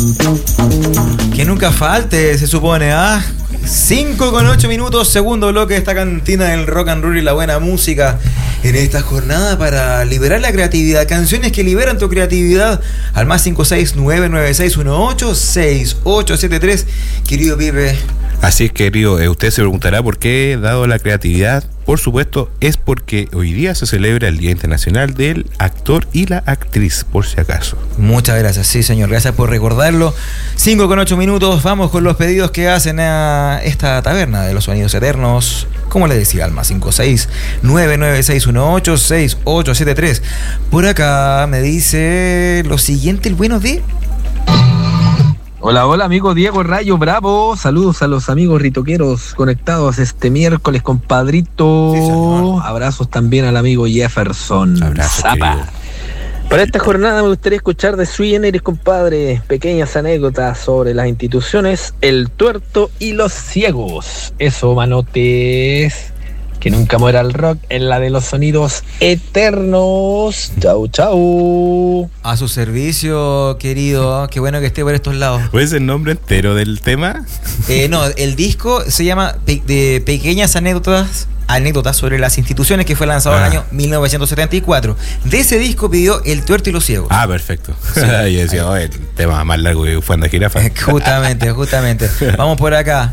Que nunca falte, se supone, ¿ah? 5:08, segundo bloque de esta cantina del rock and roll y la buena música en esta jornada para liberar la creatividad. Canciones que liberan tu creatividad al más 56996186873. Querido Pipe. Así es, querido, usted se preguntará por qué he dado la creatividad. Por supuesto, es porque hoy día se celebra el Día Internacional del Actor y la Actriz, por si acaso. Muchas gracias, sí señor, gracias por recordarlo. 5:08, vamos con los pedidos que hacen a esta taberna de los sonidos eternos. Como le decía, al más 56996186873. Por acá me dice lo siguiente, el bueno de... Hola, hola, amigo Diego Rayo Bravo. Saludos a los amigos ritoqueros conectados este miércoles, compadrito. Sí, abrazos también al amigo Jefferson. Abrazo, Zapa. Para esta jornada me gustaría escuchar de Sui Generis, compadre, pequeñas anécdotas sobre las instituciones, el tuerto y los ciegos. Eso, manotes. Que nunca muera el rock en la de los sonidos eternos. Chau, chau. A su servicio, querido. Qué bueno que esté por estos lados. ¿Cuál es el nombre entero del tema? No, el disco se llama de Pequeñas Anécdotas sobre las instituciones, que fue lanzado en el año 1974. De ese disco pidió El Tuerto y los Ciegos. Ah, perfecto. Sí. Yo decía, el tema más largo que fue en la jirafa. Justamente. Vamos por acá.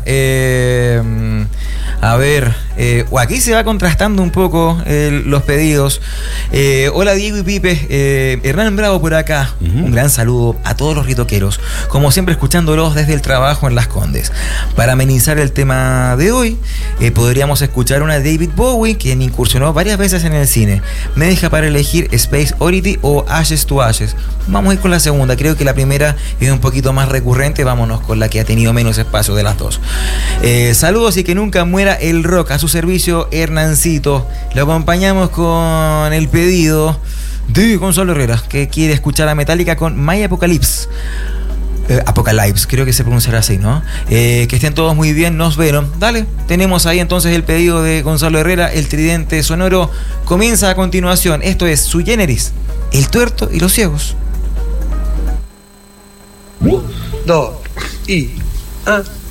A ver, aquí se va contrastando un poco los pedidos. Hola Diego y Pipe, Hernán Bravo por acá. Un gran saludo a todos los ritoqueros, como siempre escuchándolos desde el trabajo en Las Condes. Para amenizar el tema de hoy, podríamos escuchar una David Bowie, quien incursionó varias veces en el cine. Me deja para elegir Space Oddity o Ashes to Ashes. Vamos a ir con la segunda, creo que la primera es un poquito más recurrente. Vámonos con la que ha tenido menos espacio de las dos. Saludos y que nunca muera el rock. A su servicio, Hernancito. Lo acompañamos con el pedido de Gonzalo Herrera, que quiere escuchar a Metallica con My Apocalypse. Apocalypse, creo que se pronunciará así, ¿no? Que estén todos muy bien, nos vieron. Dale, tenemos ahí entonces el pedido de Gonzalo Herrera. El tridente sonoro comienza a continuación. Esto es Sui Generis, El Tuerto y los Ciegos. 1, 2 y...